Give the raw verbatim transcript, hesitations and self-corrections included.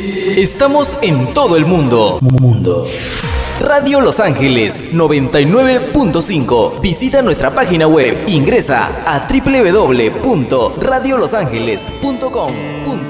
Estamos en todo el mundo. Mundo. Radio Los Ángeles noventa y nueve punto cinco. Visita nuestra página web. Ingresa a doble u doble u doble u punto radio los ángeles punto com.